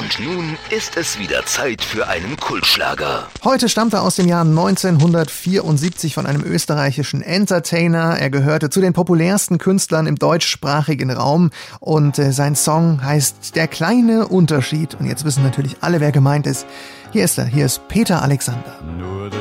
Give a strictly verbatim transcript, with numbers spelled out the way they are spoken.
Und nun ist es wieder Zeit für einen Kultschlager. Heute stammt er aus dem Jahr neunzehnhundertvierundsiebzig von einem österreichischen Entertainer. Er gehörte zu den populärsten Künstlern im deutschsprachigen Raum und äh, sein Song heißt Der kleine Unterschied. Und jetzt wissen natürlich alle, wer gemeint ist. Hier ist er, hier ist Peter Alexander. Nur